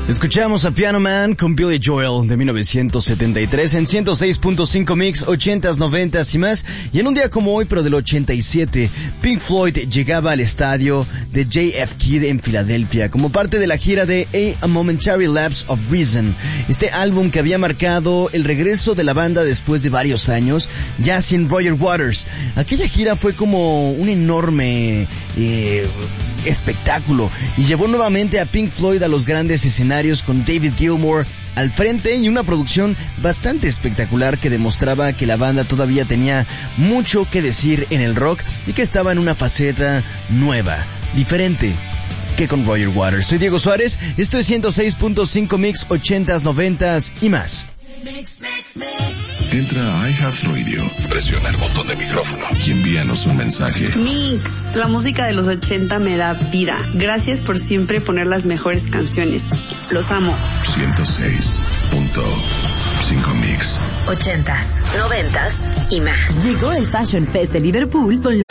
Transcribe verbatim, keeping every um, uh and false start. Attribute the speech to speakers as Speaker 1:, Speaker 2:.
Speaker 1: Escuchamos a Piano Man con Billy Joel de mil novecientos setenta y tres en ciento seis punto cinco Mix, ochentas, noventas y más. Y en un día como hoy, pero del ochenta y siete, Pink Floyd llegaba al estadio de J F K en Filadelfia como parte de la gira de A Momentary Lapse of Reason, este álbum que había marcado el regreso de la banda después de varios años, ya sin Roger Waters. Aquella gira fue como un enorme eh, espectáculo y llevó nuevamente a Pink Floyd a los grandes escenarios con David Gilmour al frente y una producción bastante espectacular que demostraba que la banda todavía tenía mucho que decir en el rock y que estaba en una faceta nueva, diferente que con Roger Waters. Soy Diego Suárez, esto es ciento seis punto cinco Mix, ochentas, noventas y más.
Speaker 2: Entra a iHeartRadio, presiona el botón de micrófono y envíanos un mensaje.
Speaker 3: Mix, la música de los ochenta me da vida. Gracias por siempre poner las mejores canciones. Los amo.
Speaker 2: ciento seis punto cinco Mix.
Speaker 4: Ochentas, noventas y más.
Speaker 5: Llegó el Fashion Fest de Liverpool con